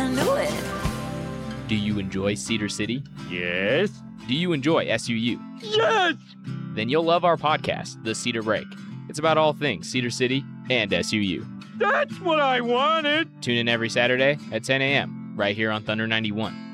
can do it. Do you enjoy Cedar City? Yes. Do you enjoy SUU? Yes! Then you'll love our podcast, The Cedar Break. It's about all things Cedar City and SUU. That's what I wanted! Tune in every Saturday at 10 a.m. right here on Thunder 91.